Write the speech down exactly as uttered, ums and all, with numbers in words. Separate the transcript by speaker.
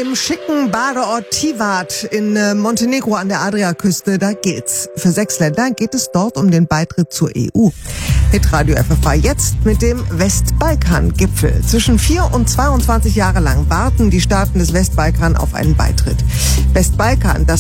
Speaker 1: im schicken Badeort Tivat in Montenegro an der Adriaküste, da gilt's. Für sechs Länder geht es dort um den Beitritt zur E U. Hitradio F F H jetzt mit dem Westbalkan-Gipfel. Zwischen vier und zweiundzwanzig Jahre lang warten die Staaten des Westbalkan auf einen Beitritt. Westbalkan, das